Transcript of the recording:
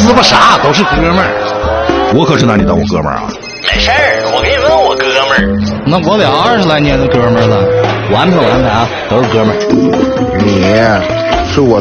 是不啥，都是哥们儿。 我可是拿你当我哥们儿啊。 没事儿，我给你问我哥们儿。 那我俩20来年的哥们儿了，完不啊，都是哥们儿。 你是我